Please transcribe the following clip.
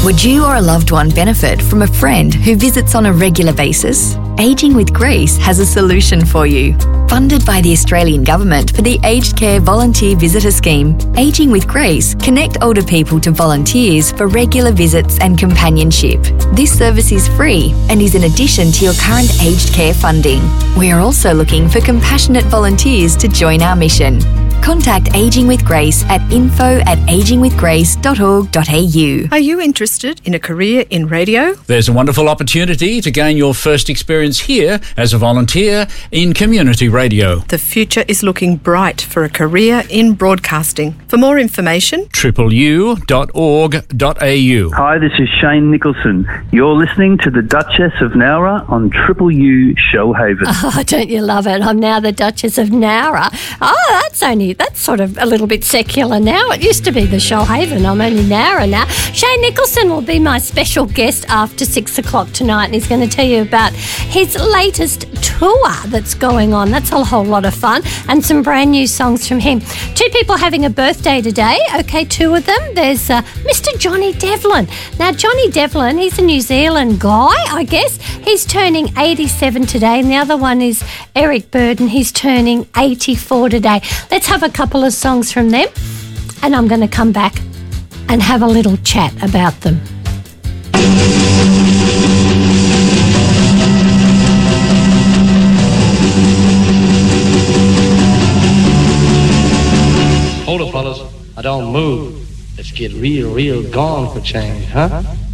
Would you or a loved one benefit from a friend who visits on a regular basis? Ageing with Grace has a solution for you. Funded by the Australian Government for the Aged Care Volunteer Visitor Scheme, Ageing with Grace connect older people to volunteers for regular visits and companionship. This service is free and is in addition to your current aged care funding. We are also looking for compassionate volunteers to join our mission. Contact Ageing with Grace at info@agingwithgrace.org.au. Are you interested in a career in radio? There's a wonderful opportunity to gain your first experience here as a volunteer in community radio. The future is looking bright for a career in broadcasting. For more information, tripleu.org.au. Hi, this is Shane Nicholson. You're listening to the Duchess of Nowra on Triple U Shellhaven. Oh, don't you love it? I'm now the Duchess of Nowra. Oh, that's sort of a little bit secular now. It used to be the Shoalhaven. I'm only Nowra now. Shane Nicholson will be my special guest after 6 o'clock tonight, and he's going to tell you about his latest tour that's going on. That's a whole lot of fun, and some brand new songs from him. 2 people having a birthday today. Okay, 2 of them. There's Mr. Johnny Devlin. Now, Johnny Devlin, he's a New Zealand guy, I guess. He's turning 87 today, and the other one is Eric Burden. He's turning 84 today. Let's have a couple of songs from them, and I'm going to come back and have a little chat about them. Hold it, fellas. I don't move. Let's get real gone for change, huh?